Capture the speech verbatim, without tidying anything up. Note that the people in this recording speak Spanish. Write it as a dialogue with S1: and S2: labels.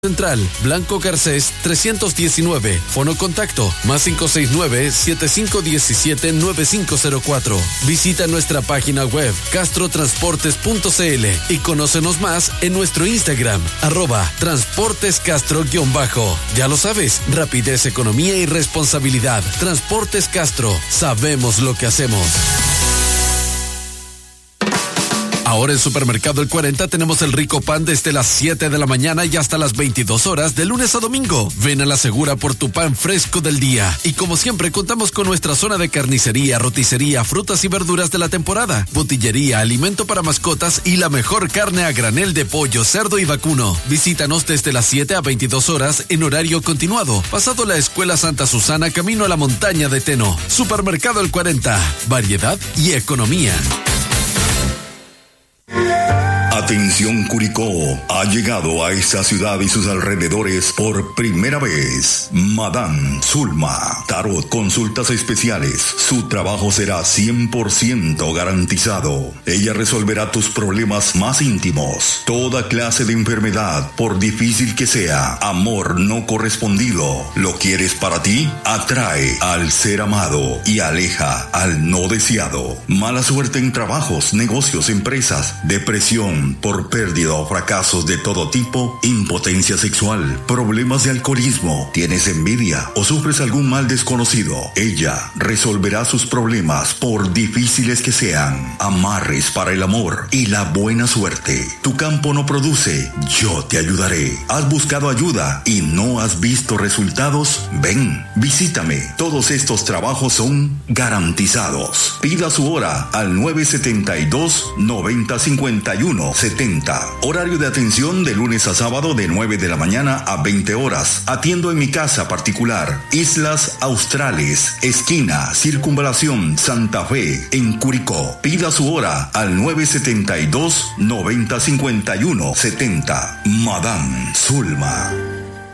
S1: Central, Blanco Garcés trescientos diecinueve, fono contacto, más cinco seis nueve, siete cinco uno siete, nueve cinco cero cuatro. Visita nuestra página web, castrotransportes punto c l y conócenos más en nuestro Instagram, arroba transportescastro-bajo. Ya lo sabes, rapidez, economía y responsabilidad. Transportes Castro, sabemos lo que hacemos. Ahora en Supermercado El cuarenta tenemos el rico pan desde las siete de la mañana y hasta las veintidós horas de lunes a domingo. Ven a la segura por tu pan fresco del día. Y como siempre contamos con nuestra zona de carnicería, roticería, frutas y verduras de la temporada, botillería, alimento para mascotas y la mejor carne a granel de pollo, cerdo y vacuno. Visítanos desde las siete a veintidós horas en horario continuado, pasado la Escuela Santa Susana, camino a la montaña de Teno. Supermercado El cuarenta, variedad y economía.
S2: Atención Curicó, ha llegado a esta ciudad y sus alrededores por primera vez Madame Zulma, Tarot, consultas especiales. Su trabajo será cien por ciento garantizado. Ella resolverá tus problemas más íntimos, toda clase de enfermedad, por difícil que sea, amor no correspondido. ¿Lo quieres para ti? Atrae al ser amado y aleja al no deseado. Mala suerte en trabajos, negocios, empresas, depresión por pérdida o fracasos de todo tipo, impotencia sexual, problemas de alcoholismo, tienes envidia o sufres algún mal desconocido. Ella resolverá sus problemas por difíciles que sean. Amarres para el amor y la buena suerte. Tu campo no produce, yo te ayudaré. ¿Has buscado ayuda y no has visto resultados? Ven, visítame. Todos estos trabajos son garantizados. Pida su hora al nueve setenta y dos, noventa cincuenta y uno setenta. Horario de atención de lunes a sábado de nueve de la mañana a veinte horas. Atiendo en mi casa particular, Islas Australes, esquina Circunvalación Santa Fe, en Curicó. Pida su hora al nueve setenta y dos, noventa cincuenta y uno setenta. Madame Zulma.